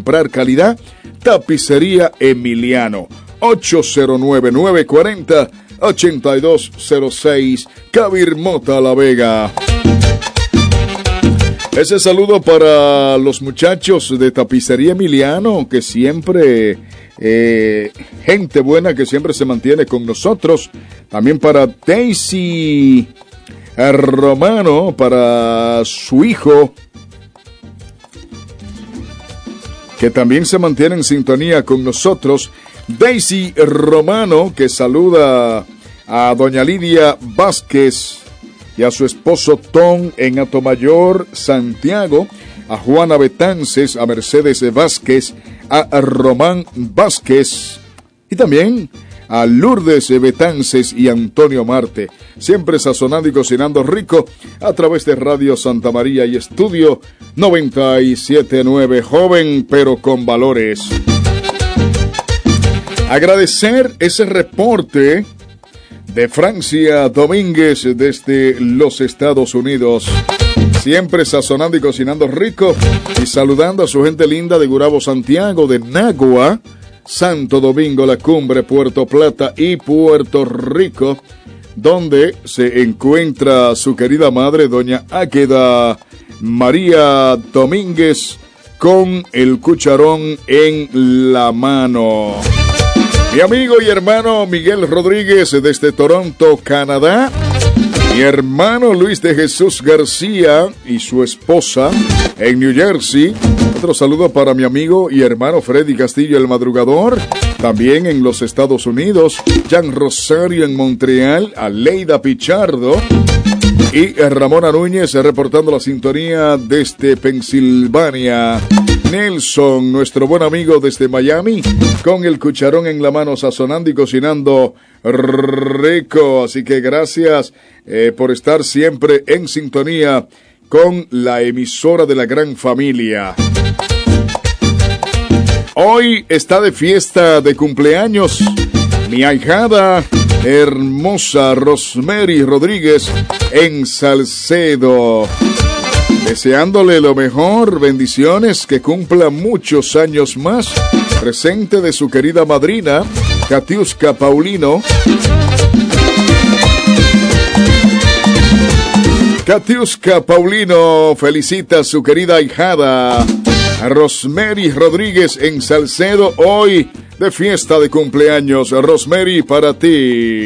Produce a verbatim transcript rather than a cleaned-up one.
comprar calidad, Tapicería Emiliano. ocho cero nueve, nueve cuatro cero, ocho dos cero seis, Cabir Mota, La Vega. Ese saludo para los muchachos de Tapicería Emiliano, que siempre, eh, gente buena que siempre se mantiene con nosotros. También para Daisy Romano, para su hijo, que también se mantiene en sintonía con nosotros. Daisy Romano, que saluda a doña Lidia Vázquez y a su esposo Tom en Atomayor, Santiago, a Juana Betances, a Mercedes Vázquez, a Román Vázquez y también a Lourdes Betances y Antonio Marte, siempre sazonando y cocinando rico a través de Radio Santa María y Estudio noventa y siete punto nueve, joven pero con valores. Agradecer ese reporte de Francia Domínguez desde los Estados Unidos, siempre sazonando y cocinando rico y saludando a su gente linda de Gurabo, Santiago, de Nagua, Santo Domingo, La Cumbre, Puerto Plata y Puerto Rico, donde se encuentra su querida madre, doña Águeda María Domínguez, con el cucharón en la mano. Mi amigo y hermano Miguel Rodríguez desde Toronto, Canadá. Mi hermano Luis de Jesús García y su esposa en New Jersey. Otro saludo para mi amigo y hermano Freddy Castillo el Madrugador, también en los Estados Unidos. Jan Rosario en Montreal, Aleida Pichardo y Ramona Núñez reportando la sintonía desde Pensilvania. Nelson, nuestro buen amigo desde Miami, con el cucharón en la mano, sazonando y cocinando rico. Así que gracias eh, por estar siempre en sintonía con la emisora de la gran familia. Hoy está de fiesta de cumpleaños mi ahijada hermosa Rosemary Rodríguez en Salcedo. Deseándole lo mejor, bendiciones, que cumpla muchos años más. Presente de su querida madrina, Katiuska Paulino. Katiuska Paulino felicita a su querida ahijada, a Rosemary Rodríguez en Salcedo, hoy de fiesta de cumpleaños. Rosemary, para ti.